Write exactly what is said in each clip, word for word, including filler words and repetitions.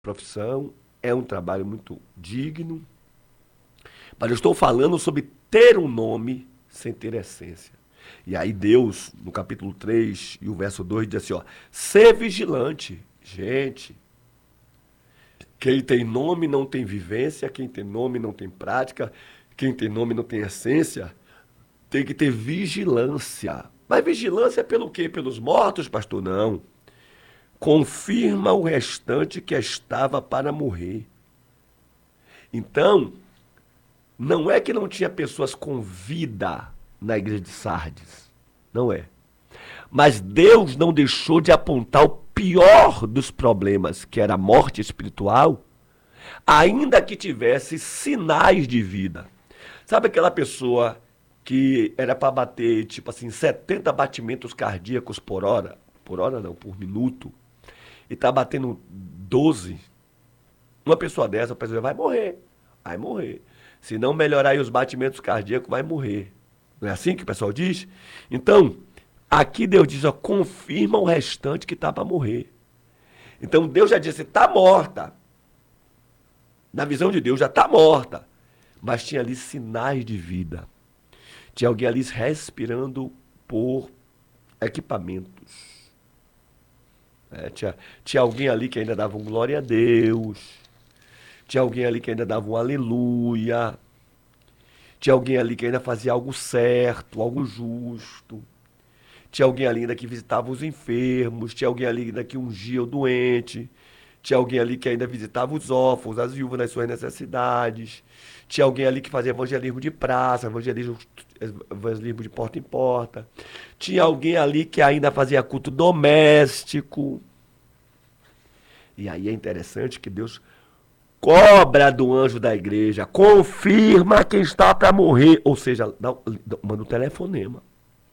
profissão, é um trabalho muito digno, mas eu estou falando sobre ter um nome sem ter essência. E aí Deus, no capítulo três e o verso dois, diz assim, ó, ser vigilante. Gente, quem tem nome não tem vivência, quem tem nome não tem prática, quem tem nome não tem essência, tem que ter vigilância. Mas vigilância pelo quê? Pelos mortos, pastor? Não. Confirma o restante que estava para morrer. Então, não é que não tinha pessoas com vida na igreja de Sardes. Não é. Mas Deus não deixou de apontar o pior dos problemas, que era a morte espiritual, ainda que tivesse sinais de vida. Sabe aquela pessoa que era para bater, tipo assim, setenta batimentos cardíacos por hora? Por hora não, por minuto. E tá batendo doze. Uma pessoa dessa, a pessoa vai morrer. Vai morrer. Se não melhorar aí os batimentos cardíacos, vai morrer. Não é assim que o pessoal diz? Então, aqui Deus diz, ó, confirma o restante que tá para morrer. Então Deus já disse, tá morta. Na visão de Deus já tá morta. Mas tinha ali sinais de vida. Tinha alguém ali respirando por equipamentos. É, tinha, tinha alguém ali que ainda dava um glória a Deus. Tinha alguém ali que ainda dava um aleluia. Tinha alguém ali que ainda fazia algo certo, algo justo. Tinha alguém ali ainda que visitava os enfermos. Tinha alguém ali ainda que ungia o doente. Tinha alguém ali que ainda visitava os órfãos, as viúvas nas suas necessidades. Tinha alguém ali que fazia evangelismo de praça, evangelismo, evangelismo de porta em porta. Tinha alguém ali que ainda fazia culto doméstico. E aí é interessante que Deus cobra do anjo da igreja, confirma quem está para morrer. Ou seja, dá, manda um telefonema.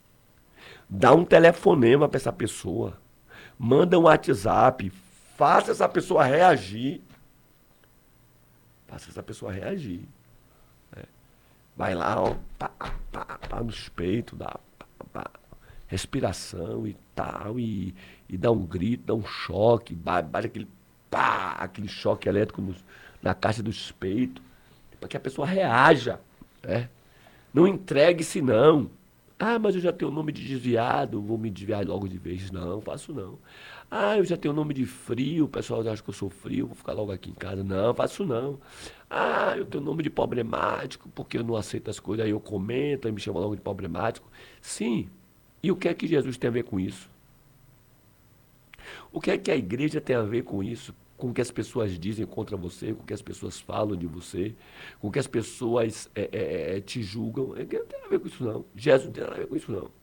Dá um telefonema para essa pessoa. Manda um WhatsApp. Faça essa pessoa reagir. Faça essa pessoa reagir. Né? Vai lá, ó, pá, pá, pá, nos peitos, dá pá, pá, respiração e tal, e, e dá um grito, dá um choque, bate aquele, pá, aquele choque elétrico nos, na caixa dos peitos, para que a pessoa reaja. Né? Não entregue-se, não. Ah, mas eu já tenho o nome de desviado, vou me desviar logo de vez. Não, faço não. Ah, eu já tenho o nome de frio, o pessoal acha que eu sou frio, vou ficar logo aqui em casa. Não, faço não. Ah, eu tenho o nome de problemático, porque eu não aceito as coisas, aí eu comento, aí me chama logo de problemático. Sim. E o que é que Jesus tem a ver com isso? O que é que a igreja tem a ver com isso? Com o que as pessoas dizem contra você, com o que as pessoas falam de você, com o que as pessoas é, é, é, te julgam. Não tem nada a ver com isso, não. Jesus não tem nada a ver com isso, não.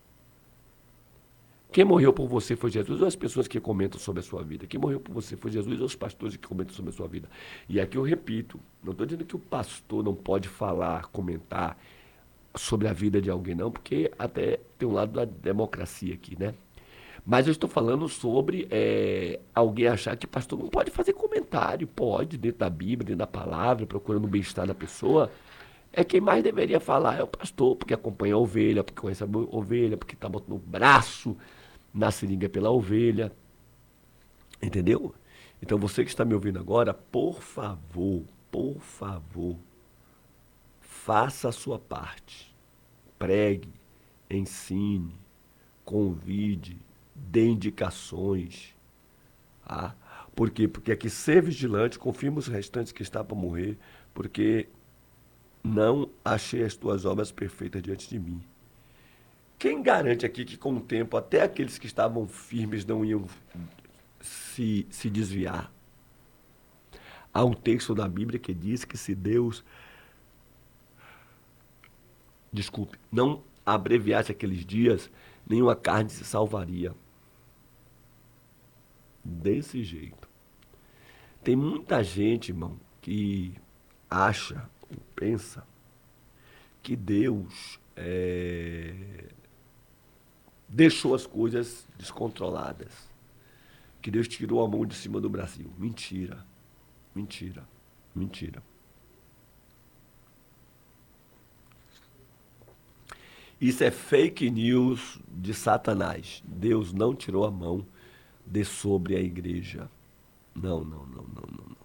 Quem morreu por você foi Jesus ou as pessoas que comentam sobre a sua vida? Quem morreu por você foi Jesus ou os pastores que comentam sobre a sua vida? E aqui eu repito, não estou dizendo que o pastor não pode falar, comentar sobre a vida de alguém, não, porque até tem um lado da democracia aqui, né? Mas eu estou falando sobre é, alguém achar que pastor não pode fazer comentário. Pode, dentro da Bíblia, dentro da palavra, procurando o bem-estar da pessoa. É quem mais deveria falar é o pastor, porque acompanha a ovelha, porque conhece a ovelha, porque está botando o braço na seringa pela ovelha. Entendeu? Então você que está me ouvindo agora, por favor, por favor, faça a sua parte. Pregue, ensine, convide, dê indicações. Tá? Por quê? Porque aqui ser vigilante, confirma os restantes que está para morrer, porque não achei as tuas obras perfeitas diante de mim. Quem garante aqui que com o tempo até aqueles que estavam firmes não iam se, se desviar? Há um texto da Bíblia que diz que se Deus, desculpe, não abreviasse aqueles dias, nenhuma carne se salvaria. Desse jeito. Tem muita gente, irmão, que acha ou pensa que Deus é, deixou as coisas descontroladas. Que Deus tirou a mão de cima do Brasil. Mentira. Mentira. Mentira. Isso é fake news de Satanás. Deus não tirou a mão de sobre a igreja. Não, não, não, não, não.